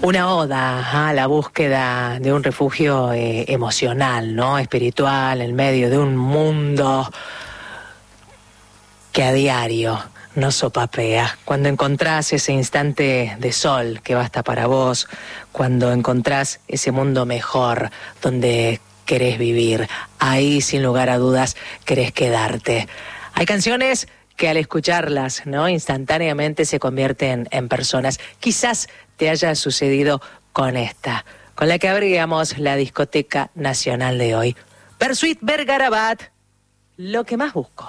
Una oda a la búsqueda de un refugio emocional, ¿no? Espiritual, en medio de un mundo que a diario nos sopapea. Cuando encontrás ese instante de sol que basta para vos, cuando encontrás ese mundo mejor donde querés vivir, ahí sin lugar a dudas querés quedarte. Hay canciones que al escucharlas, ¿no?, instantáneamente se convierten en personas. Quizás te haya sucedido con esta, con la que abríamos la discoteca nacional de hoy. Bersuit Vergarabat, Lo que más busco.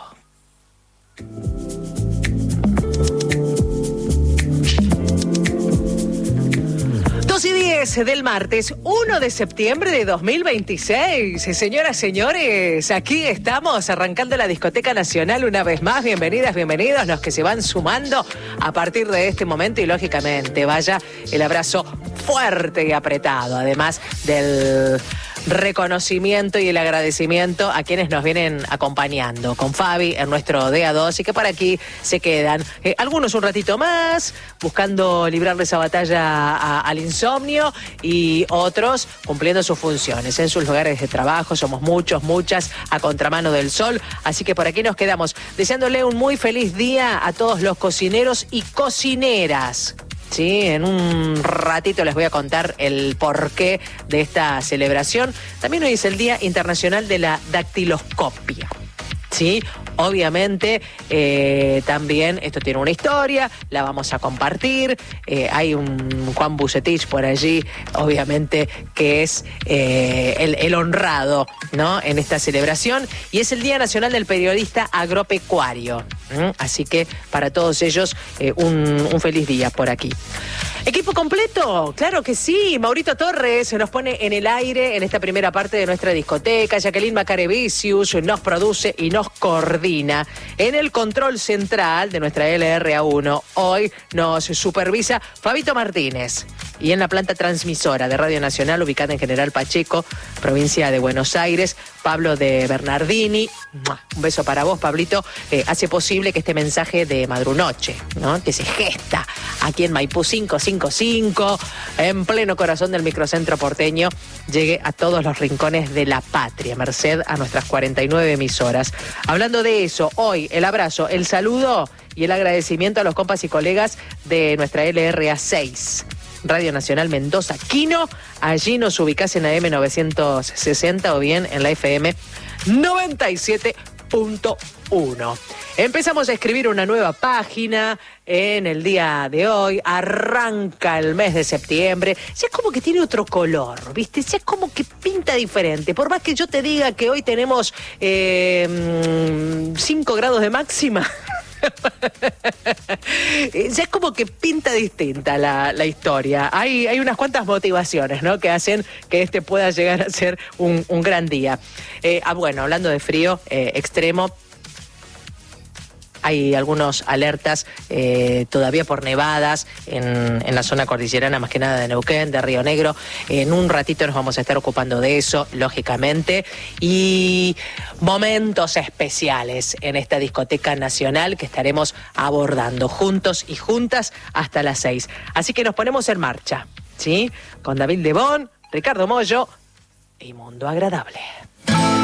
2:10 del martes 1 de septiembre de 2026. Señoras, señores, aquí estamos arrancando la discoteca nacional una vez más. Bienvenidas, bienvenidos los que se van sumando a partir de este momento y lógicamente vaya el abrazo fuerte y apretado, además del reconocimiento y el agradecimiento a quienes nos vienen acompañando con Fabi en nuestro DA2 y que por aquí se quedan algunos un ratito más buscando librarle esa batalla al insomnio y otros cumpliendo sus funciones en sus lugares de trabajo. Somos muchos, muchas a contramano del sol, así que por aquí nos quedamos deseándole un muy feliz día a todos los cocineros y cocineras. Sí, en un ratito les voy a contar el porqué de esta celebración. También hoy es el Día Internacional de la Dactiloscopia. Sí, obviamente también esto tiene una historia, la vamos a compartir. Hay un Juan Bucetich por allí, obviamente, que es el honrado, ¿no?, en esta celebración. Y es el Día Nacional del Periodista Agropecuario. Así que para todos ellos un feliz día por aquí. ¿Equipo completo? Claro que sí. Maurito Torres se nos pone en el aire en esta primera parte de nuestra discoteca. Jacqueline Macarevicius nos produce y nos coordina. En el control central de nuestra LRA1 hoy nos supervisa Fabito Martínez. Y en la planta transmisora de Radio Nacional, ubicada en General Pacheco, provincia de Buenos Aires, Pablo de Bernardini. Un beso para vos, Pablito. Hace posible que este mensaje de Madrunoche, ¿no?, que se gesta aquí en Maipú 555, en pleno corazón del microcentro porteño, llegue a todos los rincones de la patria, merced a nuestras 49 emisoras. Hablando de eso, hoy el abrazo, el saludo y el agradecimiento a los compas y colegas de nuestra LRA 6. Radio Nacional Mendoza Quino, allí nos ubicás en la M960 o bien en la FM 97.1. Empezamos a escribir una nueva página en el día de hoy, arranca el mes de septiembre, ya es como que tiene otro color, ¿viste? Ya es como que pinta diferente, por más que yo te diga que hoy tenemos 5 grados de máxima. Ya es como que pinta distinta la historia. Hay unas cuantas motivaciones, ¿no?, que hacen que este pueda llegar a ser un gran día. Bueno, hablando de frío extremo, hay algunas alertas todavía por nevadas en la zona cordillerana, más que nada de Neuquén, de Río Negro. En un ratito nos vamos a estar ocupando de eso, lógicamente. Y momentos especiales en esta discoteca nacional que estaremos abordando juntos y juntas hasta las 6. Así que nos ponemos en marcha, ¿sí? Con David Lebón, Ricardo Mollo y Mundo Agradable.